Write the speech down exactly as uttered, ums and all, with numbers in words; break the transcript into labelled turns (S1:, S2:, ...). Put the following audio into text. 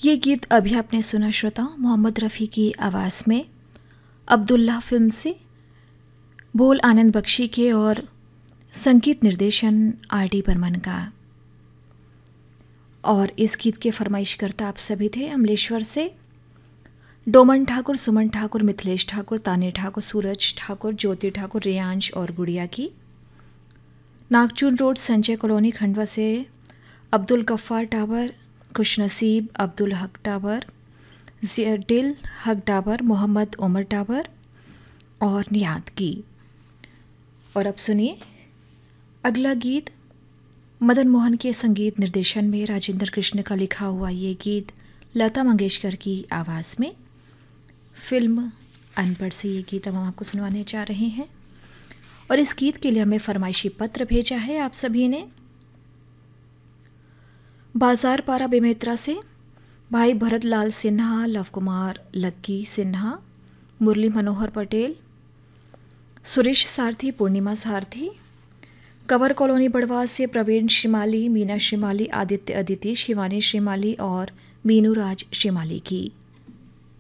S1: ये गीत अभी आपने सुना श्रोताओं, मोहम्मद रफ़ी की आवाज़ में अब्दुल्ला फिल्म से, बोल आनंद बख्शी के और संगीत निर्देशन आर डी बर्मन का। और इस गीत के फरमाइशकर्ता आप सभी थे अमलेश्वर से डोमन ठाकुर, सुमन ठाकुर, मिथिलेश ठाकुर, ताने ठाकुर, सूरज ठाकुर, ज्योति ठाकुर, रियांश और गुड़िया की। नागचून रोड, संजय कॉलोनी, खंडवा से अब्दुल गफ्फार टावर, खुशनसीब, अब्दुल हक टावर, जियादिल हक टावर, मोहम्मद उमर टावर और नियात की। और अब सुनिए अगला गीत, मदन मोहन के संगीत निर्देशन में राजेंद्र कृष्ण का लिखा हुआ ये गीत लता मंगेशकर की आवाज़ में, फिल्म अनपढ़ से ये गीत अब हम आपको सुनवाने जा रहे हैं। और इस गीत के लिए हमें फरमाइशी पत्र भेजा है आप सभी ने बाजार पारा बेमेत्रा से भाई भरत लाल सिन्हा, लव कुमार लक्की सिन्हा, मुरली मनोहर पटेल, सुरेश सारथी, पूर्णिमा सारथी, कंवर कॉलोनी बड़वास से प्रवीण श्रीमाली, मीना श्रीमाली, आदित्य अदिति, शिवानी श्रीमाली और मीनू राज श्रीमाली की।